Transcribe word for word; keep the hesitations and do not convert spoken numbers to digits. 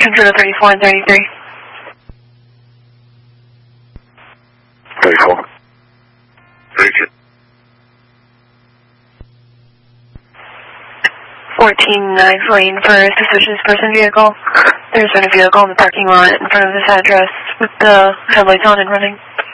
Control thirty-four and thirty-three. thirty-four. thirty-two. fourteen nine forty for suspicious person vehicle. There's been a vehicle in the parking lot in front of this address with the headlights on and running.